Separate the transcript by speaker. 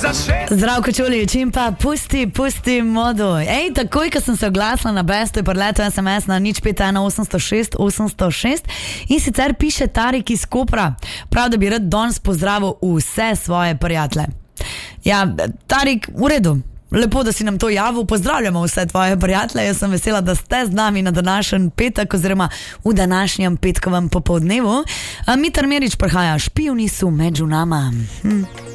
Speaker 1: Zdrav, kočuli, čim pa pusti modo. Ej, takoj, ko sem se oglasila na Bestu, je preletel SMS na 051806 806 in sicer piše Tarik iz Kopra. Prav, da bi rad danes pozdravil vse svoje prijatelje. Ja, Tarik, v redu. Lepo, da si nam to javil, pozdravljamo vse tvoje prijatelje, jaz sem vesela, da ste z nami na današnjem petek oziroma v današnjem petkovem popoldnevu. Mitar Merič prihaja, špijuni so med nama.